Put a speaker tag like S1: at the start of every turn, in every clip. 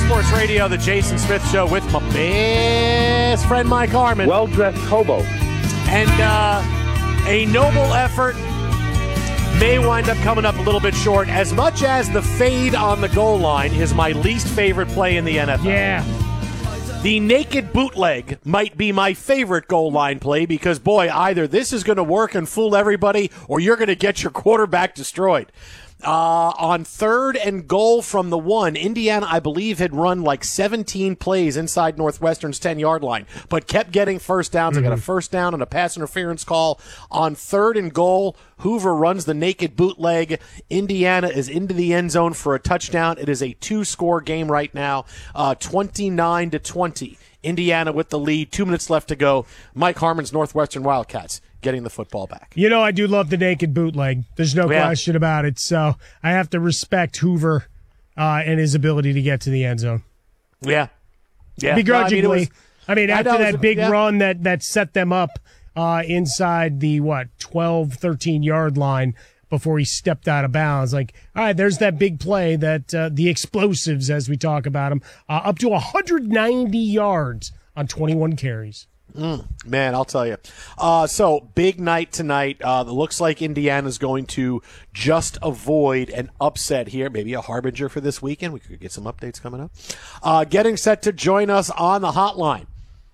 S1: Sports Radio, the Jason Smith Show with my best friend Mike Harmon.
S2: Well-dressed hobo.
S1: And a noble effort may wind up coming up a little bit short. As much as the fade on the goal line is my least favorite play in the NFL.
S3: Yeah.
S1: The naked bootleg might be my favorite goal line play because, boy, either this is going to work and fool everybody or you're going to get your quarterback destroyed. On 3rd and goal from the 1, Indiana, I believe, had run like 17 plays inside Northwestern's 10-yard line, but kept getting first downs. They got a first down and a pass interference call. On 3rd and goal, Hoover runs the naked bootleg. Indiana is into the end zone for a touchdown. It is a 2-score game right now, 29-20. Indiana with the lead, 2 minutes left to go. Mike Harmon's Northwestern Wildcats getting the football back.
S3: You know, I do love the naked bootleg. There's no question about it. So I have to respect Hoover and his ability to get to the end zone.
S1: Yeah.
S3: Begrudgingly. After that big run that set them up inside the, 12, 13-yard line before he stepped out of bounds. Like, all right, there's that big play that the explosives, as we talk about them, up to 190 yards on 21 carries.
S1: Man, I'll tell you. So, big night tonight. It looks like Indiana's going to just avoid an upset here. Maybe a harbinger for this weekend. We could get some updates coming up. Getting set to join us on the hotline.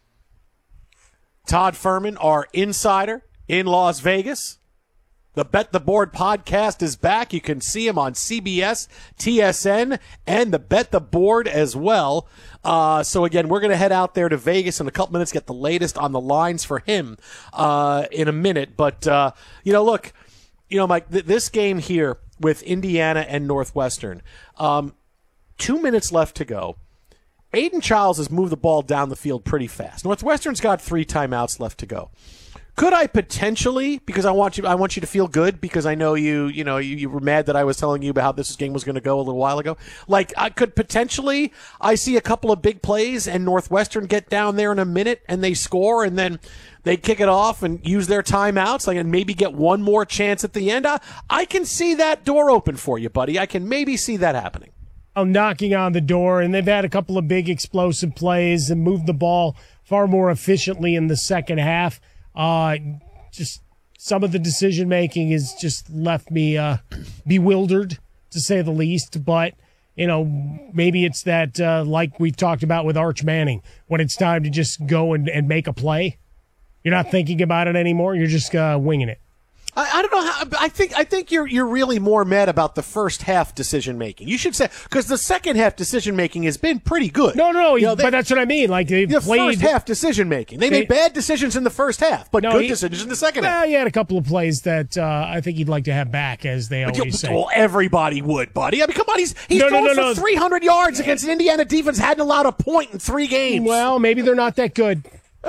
S1: Todd Fuhrman, our insider in Las Vegas. The Bet the Board podcast is back. You can see him on CBS, TSN, and the Bet the Board as well. So, again, we're going to head out there to Vegas in a couple minutes, get the latest on the lines for him in a minute. But, look, Mike, this game here with Indiana and Northwestern, 2 minutes left to go. Aiden Childs has moved the ball down the field pretty fast. Northwestern's got 3 timeouts left to go. Could I potentially, because I want you to feel good, because I know you were mad that I was telling you about how this game was going to go a little while ago. Like, I see a couple of big plays and Northwestern get down there in a minute and they score and then they kick it off and use their timeouts, and maybe get one more chance at the end. I can see that door open for you, buddy. I can maybe see that happening.
S3: I'm knocking on the door, and they've had a couple of big explosive plays and moved the ball far more efficiently in the second half. Just some of the decision making has just left me bewildered, to say the least. But maybe it's that like we've talked about with Arch Manning, when it's time to just go and make a play, you're not thinking about it anymore. You're just winging it.
S1: I don't know how. I think you're really more mad about the first half decision making. You should say, because the second half decision making has been pretty good.
S3: No, but that's what I mean. Like, they played
S1: first half decision making. They made bad decisions in the first half, but good decisions in the second half.
S3: Well, he had a couple of plays that I think he'd like to have back, as they always say.
S1: Well, everybody would, buddy. I mean, come on, he's throwing for 300 yards against an Indiana defense hadn't allowed a point in 3 games.
S3: Well, maybe they're not that good.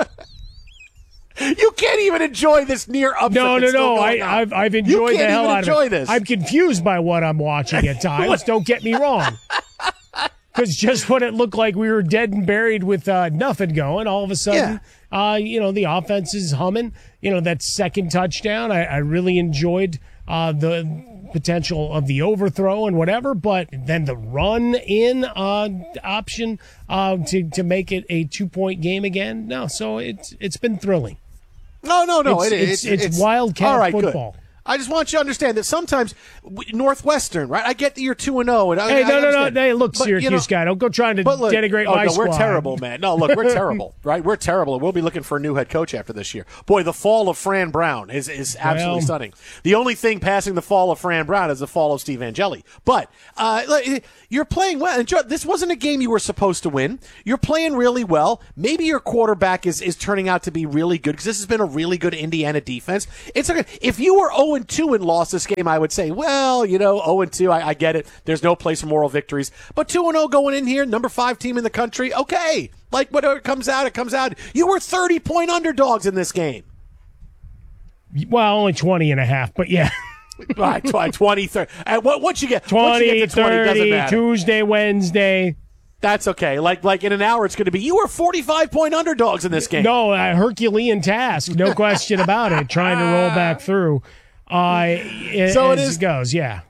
S1: You can't even enjoy this near upset.
S3: No. I've enjoyed the hell out of it.
S1: This.
S3: I'm confused by what I'm watching at times. Don't get me wrong. Because just when it looked like we were dead and buried with nothing going, all of a sudden, the offense is humming. That second touchdown, I really enjoyed the potential of the overthrow and whatever, but then the run-in option to make it a 2-point game again. No, so it's been thrilling.
S1: No.
S3: It's Wildcat football.
S1: Good. I just want you to understand that sometimes Northwestern, right? I get that you're 2-0.
S3: Hey, no. Hey, look, Syracuse guy, don't go trying to denigrate my squad.
S1: We're terrible, man. No, look, we're terrible, right? We're terrible. We'll be looking for a new head coach after this year. Boy, the fall of Fran Brown is absolutely stunning. The only thing passing the fall of Fran Brown is the fall of Steve Angeli. But you're playing well. And this wasn't a game you were supposed to win. You're playing really well. Maybe your quarterback is turning out to be really good, because this has been a really good Indiana defense. It's okay. If you were 0-2 and lost this game, I would say, 0-2, I get it. There's no place for moral victories. But 2-0 going in here, number 5 team in the country, okay. Like, whatever comes out, it comes out. You were 30-point underdogs in this game.
S3: Well, only 20.5, but yeah.
S1: Right, 20, 30. Once you get
S3: 20, 30,
S1: doesn't matter.
S3: Tuesday, Wednesday.
S1: That's okay. Like in an hour, it's going to be, you were 45-point underdogs in this game.
S3: No, a Herculean task, no question about it, trying to roll back through. It goes, yeah.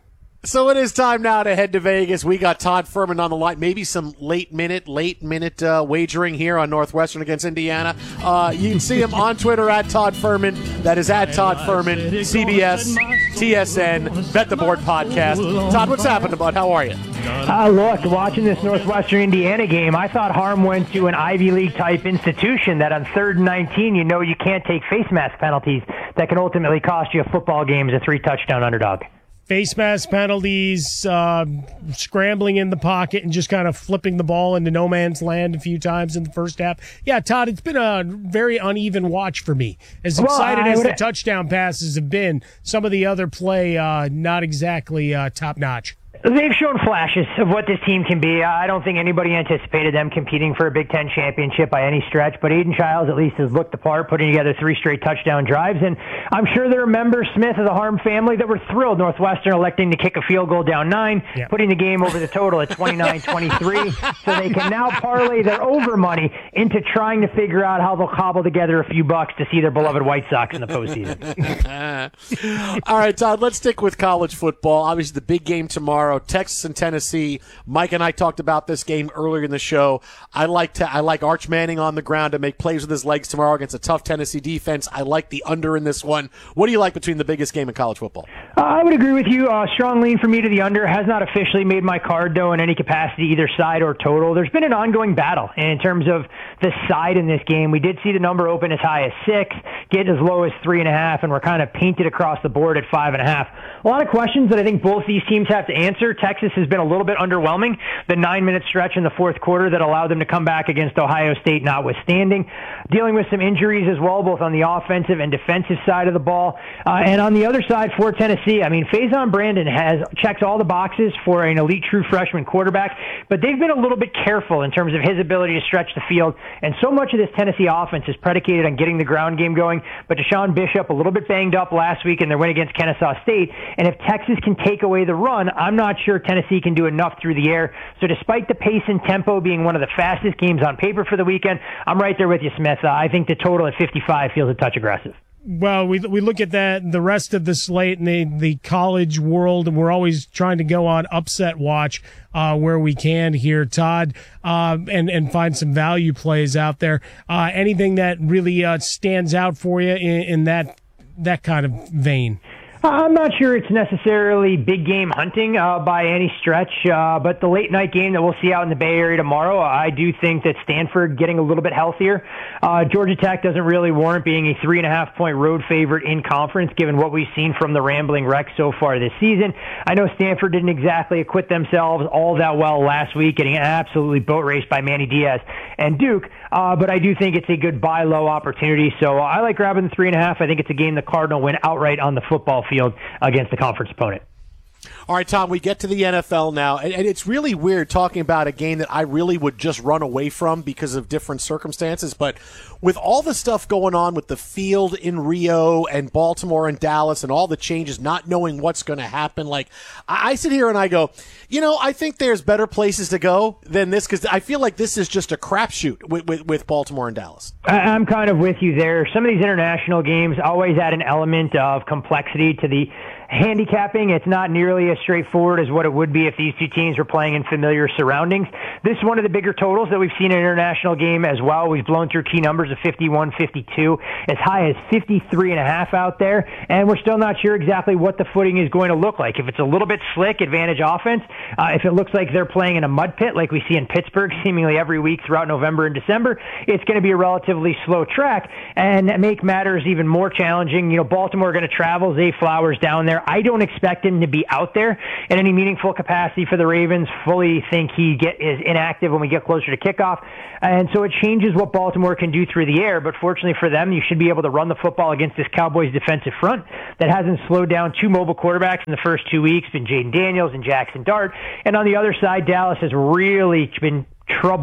S1: So it is time now to head to Vegas. We got Todd Fuhrman on the line. Maybe some late minute wagering here on Northwestern against Indiana. You can see him on Twitter at Todd Fuhrman. That is at Todd Fuhrman, CBS, TSN, Bet the Board podcast. Todd, what's happening, bud? How are you?
S2: Look, watching this Northwestern-Indiana game, I thought Harm went to an Ivy League-type institution that on 3rd and 19, you know you can't take face mask penalties that can ultimately cost you a football game as a 3-touchdown underdog.
S3: Face mask penalties, scrambling in the pocket and just kind of flipping the ball into no man's land a few times in the first half. Yeah, Todd, it's been a very uneven watch for me. As excited as the touchdown passes have been, some of the other play not exactly top-notch.
S2: They've shown flashes of what this team can be. I don't think anybody anticipated them competing for a Big Ten championship by any stretch, but Aiden Childs at least has looked the part, putting together 3 straight touchdown drives, and I'm sure there are members, Smith, of the Harm family that were thrilled Northwestern electing to kick a field goal down 9, putting the game over the total at 29-23, so they can now parlay their over money into trying to figure out how they'll cobble together a few bucks to see their beloved White Sox in the postseason.
S1: All right, Todd, let's stick with college football. Obviously, the big game tomorrow. Texas and Tennessee. Mike and I talked about this game earlier in the show. I like Arch Manning on the ground to make plays with his legs tomorrow against a tough Tennessee defense. I like the under in this one. What do you like between the biggest game in college football?
S2: I would agree with you. Strong lean for me to the under. Has not officially made my card, though, in any capacity, either side or total. There's been an ongoing battle in terms of the side in this game. We did see the number open as high as 6, get as low as 3.5, and we're kind of painted across the board at 5.5. A lot of questions that I think both these teams have to answer. Texas has been a little bit underwhelming. The 9-minute stretch in the fourth quarter that allowed them to come back against Ohio State notwithstanding. Dealing with some injuries as well, both on the offensive and defensive side of the ball. And on the other side for Tennessee, I mean, Faison Brandon checks all the boxes for an elite true freshman quarterback, but they've been a little bit careful in terms of his ability to stretch the field. And so much of this Tennessee offense is predicated on getting the ground game going. But Deshaun Bishop, a little bit banged up last week in their win against Kennesaw State. And if Texas can take away the run, I'm not sure Tennessee can do enough through the air. So despite the pace and tempo being one of the fastest games on paper for the weekend, I'm right there with you, Smith. I think the total at 55 feels a touch aggressive.
S3: Well, we look at that, the rest of the slate and the college world, and we're always trying to go on upset watch where we can here, Todd, and find some value plays out there. Anything that really stands out for you in that kind of vein?
S2: I'm not sure it's necessarily big game hunting by any stretch, but the late night game that we'll see out in the Bay Area tomorrow, I do think that Stanford getting a little bit healthier. Georgia Tech doesn't really warrant being a 3.5-point road favorite in conference, given what we've seen from the Rambling Wreck so far this season. I know Stanford didn't exactly acquit themselves all that well last week, getting absolutely boat raced by Manny Diaz and Duke, but I do think it's a good buy low opportunity. So I like grabbing the 3.5. I think it's a game the Cardinal win outright on the football field against the conference opponent.
S1: All right, Tom, we get to the NFL now, and it's really weird talking about a game that I really would just run away from because of different circumstances, but with all the stuff going on with the field in Rio and Baltimore and Dallas and all the changes, not knowing what's going to happen, like, I sit here and I go, I think there's better places to go than this because I feel like this is just a crapshoot with Baltimore and Dallas.
S2: I'm kind of with you there. Some of these international games always add an element of complexity to the handicapping. It's not nearly as straightforward as what it would be if these two teams were playing in familiar surroundings. This is one of the bigger totals that we've seen in an international game as well. We've blown through key numbers of 51, 52, as high as 53.5 out there, and we're still not sure exactly what the footing is going to look like. If it's a little bit slick, advantage offense. If it looks like they're playing in a mud pit like we see in Pittsburgh seemingly every week throughout November and December, it's going to be a relatively slow track and make matters even more challenging. Baltimore going to travel Zay Flowers down there. I don't expect him to be out there in any meaningful capacity for the Ravens. Fully think he is inactive when we get closer to kickoff. And so it changes what Baltimore can do through the air. But fortunately for them, you should be able to run the football against this Cowboys defensive front that hasn't slowed down two mobile quarterbacks in the first 2 weeks, been Jaden Daniels and Jackson Dart. And on the other side, Dallas has really been troubled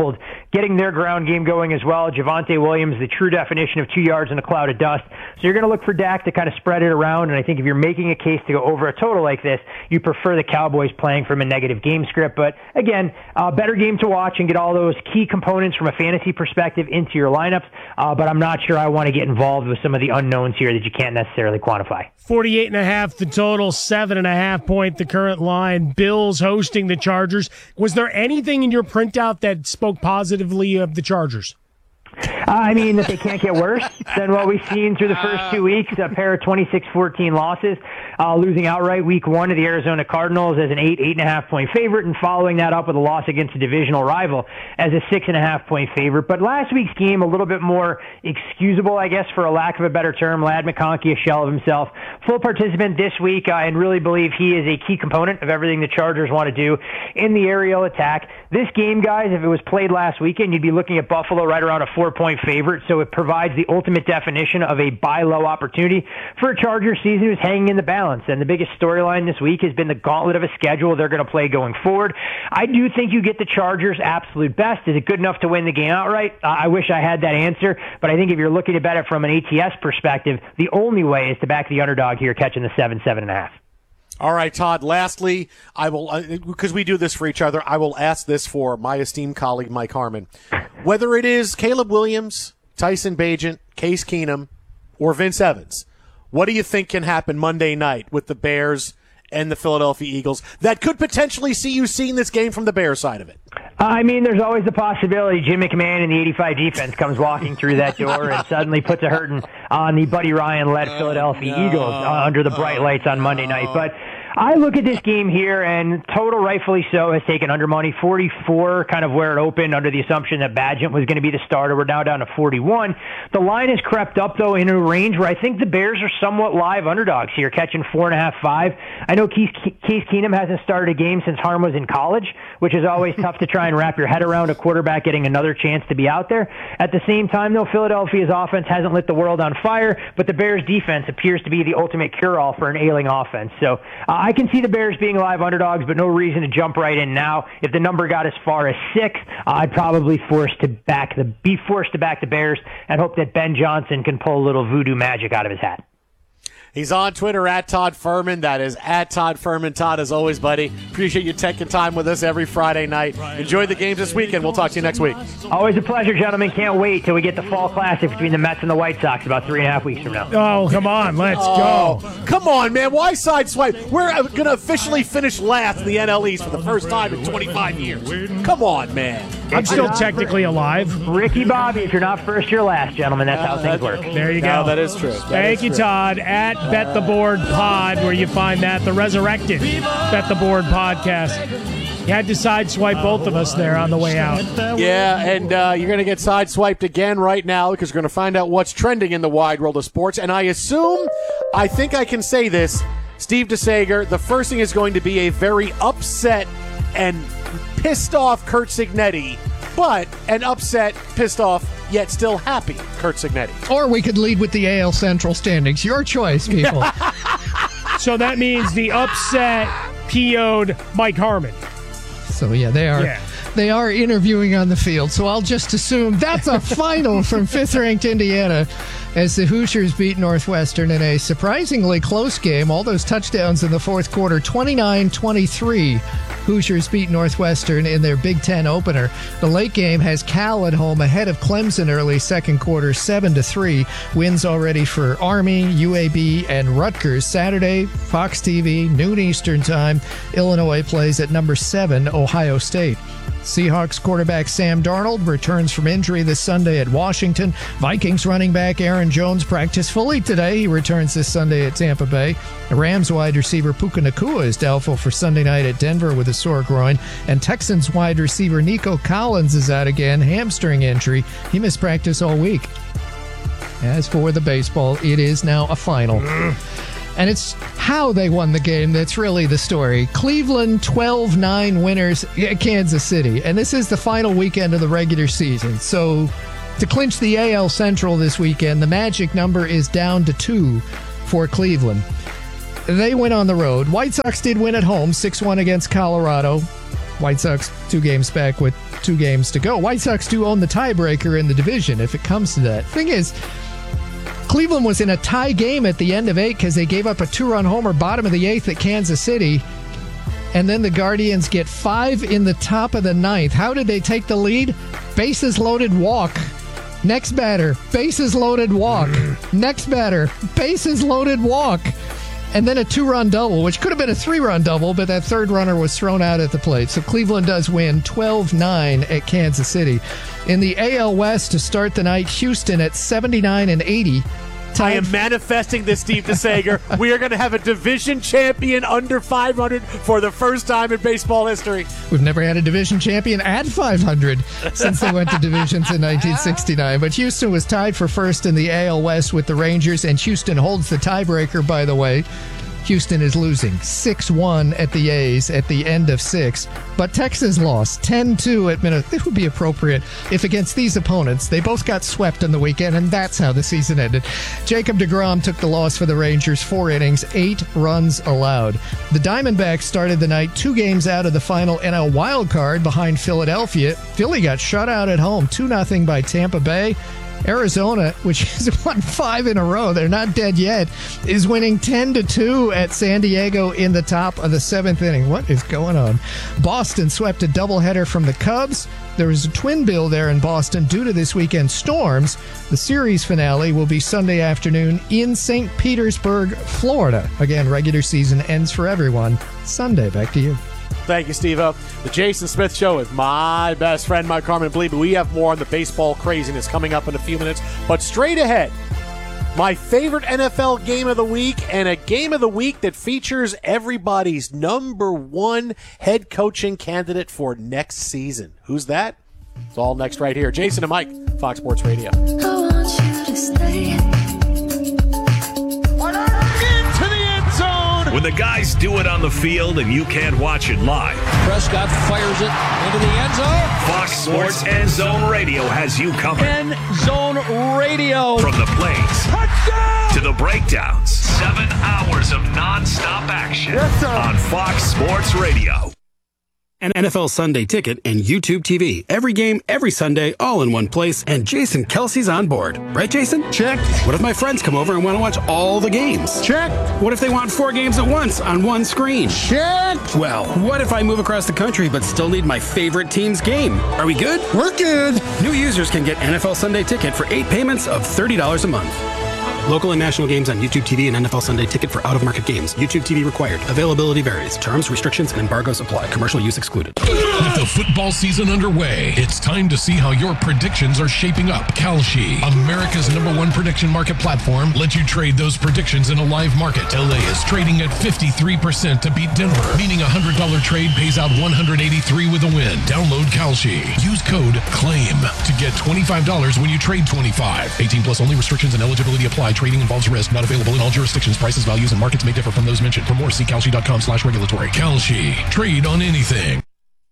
S2: getting their ground game going as well. Javonte Williams, the true definition of 2 yards in a cloud of dust. So you're going to look for Dak to kind of spread it around, and I think if you're making a case to go over a total like this, you prefer the Cowboys playing from a negative game script. But again, better game to watch and get all those key components from a fantasy perspective into your lineups. But I'm not sure I want to get involved with some of the unknowns here that you can't necessarily quantify.
S3: 48.5 the total, 7.5 point the current line. Bills hosting the Chargers. Was there anything in your printout that spoke positively of the Chargers?
S2: I mean, that they can't get worse than what we've seen through the first 2 weeks, a pair of 26-14 losses, losing outright week 1 to the Arizona Cardinals as an 8.5 point favorite, and following that up with a loss against a divisional rival as a 6.5 point favorite. But last week's game, a little bit more excusable, I guess, for a lack of a better term. Ladd McConkey, a shell of himself, full participant this week, and really believe he is a key component of everything the Chargers want to do in the aerial attack. This game, guys, if it was played last weekend, you'd be looking at Buffalo right around a 4-point favorite, so it provides the ultimate definition of a buy low opportunity for a Chargers season who's hanging in the balance. And the biggest storyline this week has been the gauntlet of a schedule they're going to play going forward. I do think you get the Chargers' absolute best. Is it good enough to win the game outright? I wish I had that answer, but I think if you're looking to bet it from an ATS perspective, the only way is to back the underdog here, catching the 7.5.
S1: All right, Todd, lastly, I will, because we do this for each other, I will ask this for my esteemed colleague, Mike Harmon. Whether it is Caleb Williams, Tyson Bagent, Case Keenum, or Vince Evans, what do you think can happen Monday night with the Bears and the Philadelphia Eagles that could potentially see you seeing this game from the Bears side of it?
S2: I mean, there's always the possibility Jim McMahon and the 85 defense comes walking through that door and suddenly puts a hurting on the Buddy Ryan-led Philadelphia Eagles under the bright lights on Monday night. But I look at this game here, and total, rightfully so, has taken under money, 44, kind of where it opened under the assumption that Bagent was going to be the starter. We're now down to 41. The line has crept up, though, in a range where I think the Bears are somewhat live underdogs here, catching 4.5, 5. I know Case Keenum hasn't started a game since Harm was in college, which is always tough to try and wrap your head around, a quarterback getting another chance to be out there. At the same time, though, Philadelphia's offense hasn't lit the world on fire, but the Bears' defense appears to be the ultimate cure-all for an ailing offense. So I can see the Bears being live underdogs, but no reason to jump right in now. If the number got as far as 6, I'd probably be forced to back the Bears and hope that Ben Johnson can pull a little voodoo magic out of his hat.
S1: He's on Twitter at Todd Furman. That is at Todd Furman. Todd, as always, buddy, appreciate you taking time with us every Friday night. Enjoy the games this weekend. We'll talk to you next week.
S2: Always a pleasure, gentlemen. Can't wait till we get the fall classic between the Mets and the White Sox about 3.5 weeks from now.
S3: Oh, come on. Let's go.
S1: Come on, man. Why sideswipe? We're going to officially finish last in the NL East for the first time in 25 years. Come on, man.
S3: I'm still technically alive.
S2: Ricky Bobby, if you're not first, you're last, gentlemen. That's how things work.
S3: There you go.
S1: That is true.
S3: Thank you, Todd. At Bet the Board Pod, where you find that. The resurrected Bet the Board podcast. You had to sideswipe both of us there on the way out.
S1: Yeah, and you're going to get sideswiped again right now because we're going to find out what's trending in the wide world of sports. And I think I can say this, Steve DeSager, the first thing is going to be a very upset and pissed off Curt Cignetti, but an upset, pissed off, yet still happy Curt Cignetti.
S4: Or we could lead with the AL Central standings. Your choice, people.
S3: So that means the upset PO'd Mike Harmon.
S4: So, yeah, they are. Yeah. They are interviewing on the field, so I'll just assume that's a final from 5th-ranked Indiana as the Hoosiers beat Northwestern in a surprisingly close game. All those touchdowns in the fourth quarter, 29-23. Hoosiers beat Northwestern in their Big Ten opener. The late game has Cal at home ahead of Clemson early second quarter, 7-3. Wins already for Army, UAB, and Rutgers. Saturday, Fox TV, noon Eastern time. Illinois plays at number 7, Ohio State. Seahawks quarterback Sam Darnold returns from injury this Sunday at Washington. Vikings running back Aaron Jones practiced fully today. He returns this Sunday at Tampa Bay. The Rams wide receiver Puka Nacua is doubtful for Sunday night at Denver with a sore groin. And Texans wide receiver Nico Collins is out again, hamstring injury. He missed practice all week. As for the baseball, it is now a final. And it's how they won the game that's really the story. Cleveland 12-9 winners at Kansas City. And this is the final weekend of the regular season. So to clinch the AL Central this weekend, the magic number is down to 2 for Cleveland. They went on the road. White Sox did win at home, 6-1 against Colorado. White Sox 2 games back with 2 games to go. White Sox do own the tiebreaker in the division if it comes to that. Thing is, Cleveland was in a tie game at the end of 8 because they gave up a 2-run homer bottom of the 8th at Kansas City. And then the Guardians get 5 in the top of the 9th. How did they take the lead? Bases loaded walk. Next batter, bases loaded walk. Next batter, bases loaded walk. And then a 2-run double, which could have been a 3-run double, but that third runner was thrown out at the plate. So Cleveland does win 12-9 at Kansas City. In the AL West to start the night, Houston at 79-80.
S1: I am manifesting this, Steve DeSager. We are going to have a division champion under 500 for the first time in baseball history.
S4: We've never had a division champion at 500 since they went to divisions in 1969. But Houston was tied for first in the AL West with the Rangers, and Houston holds the tiebreaker, by the way. Houston is losing 6-1 at the A's at the end of 6. But Texas lost 10-2 at Minnesota. It would be appropriate if against these opponents, they both got swept on the weekend, and that's how the season ended. Jacob deGrom took the loss for the Rangers, 4 innings, 8 runs allowed. The Diamondbacks started the night 2 games out of the final NL wild card behind Philadelphia. Philly got shut out at home, 2-0 by Tampa Bay. Arizona, which has won 5 in a row, they're not dead yet, is winning 10-2 at San Diego in the top of the 7th inning. What is going on? Boston swept a doubleheader from the Cubs. There was a twin bill there in Boston due to this weekend's storms. The series finale will be Sunday afternoon in St. Petersburg, Florida. Again, regular season ends for everyone Sunday. Back to you.
S1: Thank you, Steve-O. The Jason Smith Show with my best friend, Mike Harmon. And believe me, we have more on the baseball craziness coming up in a few minutes. But straight ahead, my favorite NFL game of the week, and a game of the week that features everybody's number 1 head coaching candidate for next season. Who's that? It's all next right here. Jason and Mike, Fox Sports Radio.
S5: I want you to stay.
S6: When the guys do it on the field and you can't watch it live.
S7: Prescott fires it into the end zone.
S6: Fox Sports End Zone Radio has you covered.
S7: End Zone Radio.
S6: From the plays to the breakdowns. 7 hours of nonstop action on Fox Sports Radio.
S8: An NFL Sunday Ticket and YouTube TV. Every game, every Sunday, all in one place. And Jason Kelsey's on board. Right, Jason?
S9: Check.
S8: What if my friends come over and want to watch all the games?
S9: Check.
S8: What if they want 4 games at once on one screen?
S9: Check.
S8: Well, what if I move across the country but still need my favorite team's game? Are we good?
S9: We're good.
S8: New users can get NFL Sunday Ticket for 8 payments of $30 a month. Local and national games on YouTube TV and NFL Sunday Ticket for out-of-market games. YouTube TV required. Availability varies. Terms, restrictions, and embargoes apply. Commercial use excluded.
S10: With the football season underway, it's time to see how your predictions are shaping up. Kalshi, America's #1 prediction market platform, lets you trade those predictions in a live market. LA is trading at 53% to beat Denver, meaning a $100 trade pays out $183 with a win. Download Kalshi. Use code CLAIM to get $25 when you trade 25. 18 plus only. Restrictions and eligibility apply. Trading involves risk. Not available in all jurisdictions. Prices, values, and markets may differ from those mentioned. For more, see Kalshi.com/regulatory. Kalshi. Trade on anything.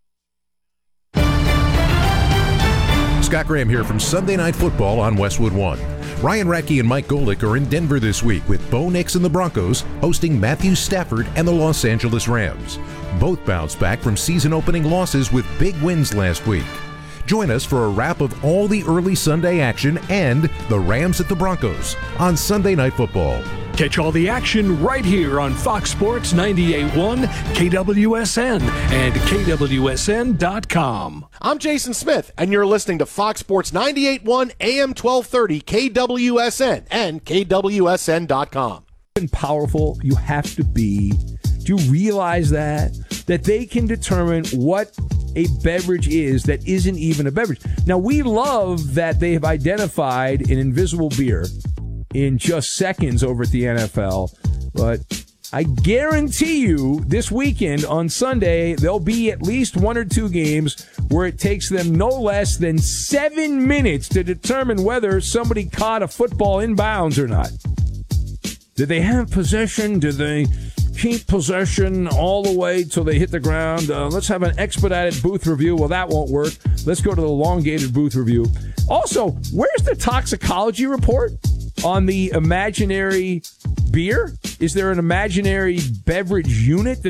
S11: Scott Graham here from Sunday Night Football on Westwood One. Ryan Radke and Mike Golick are in Denver this week with Bo Nix and the Broncos hosting Matthew Stafford and the Los Angeles Rams. Both bounced back from season-opening losses with big wins last week. Join us for a wrap of all the early Sunday action and the Rams at the Broncos on Sunday Night Football.
S12: Catch all the action right here on Fox Sports 98.1, KWSN, and KWSN.com.
S1: I'm Jason Smith, and you're listening to Fox Sports 98.1 AM 1230, KWSN, and KWSN.com.
S13: Powerful you have to be to realize that they can determine what a beverage is that isn't even a beverage. Now, we love that they have identified an invisible beer in just seconds over at the NFL, but I guarantee you this weekend on Sunday, there'll be at least 1 or 2 games where it takes them no less than 7 minutes to determine whether somebody caught a football inbounds or not. Did they have possession? Did they keep possession all the way till they hit the ground? Let's have an expedited booth review. Well, that won't work. Let's go to the elongated booth review. Also, where's the toxicology report on the imaginary beer? Is there an imaginary beverage unit that